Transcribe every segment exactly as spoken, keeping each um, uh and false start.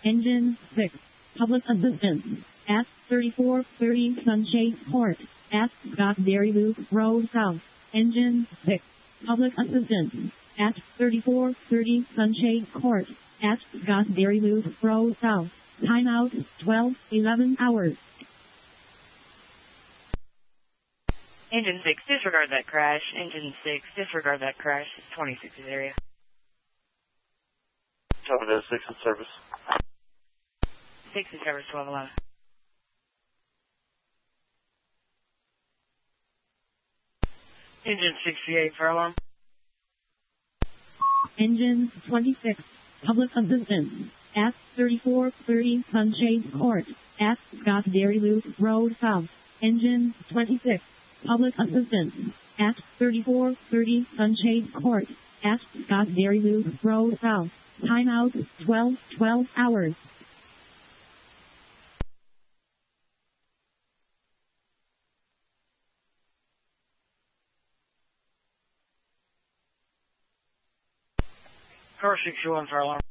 Engine six. Public assistance. At thirty-four thirty Sunshade Court. At Scottsdale Loop Road South. Engine six. Public assistance. At thirty-four thirty Sunshade Court. At Scottsdale Loop Road South. Timeout twelve eleven hours. Engine six, disregard that crash. Engine six, disregard that crash. It's twenty-six's area. Tower six in service. six in service, twelve eleven. Engine sixty-eight for alarm. Engine twenty-six. Public assistance. At thirty-four thirty Sunshade Court. At Scottsdale Loop Road South. Engine twenty-six. Public assistance. At thirty-four thirty Sunshade Court. At Scottsdale Loop Road South. Timeout twelve twelve hours. Car sixty-one for alarm.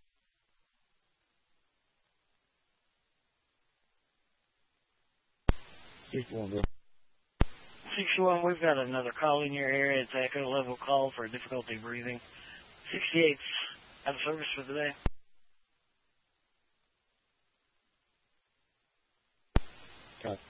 sixty-one, bro. sixty-one, we've got another call in your area. It's echo level call for difficulty breathing. sixty-eight's out of service for the day. Got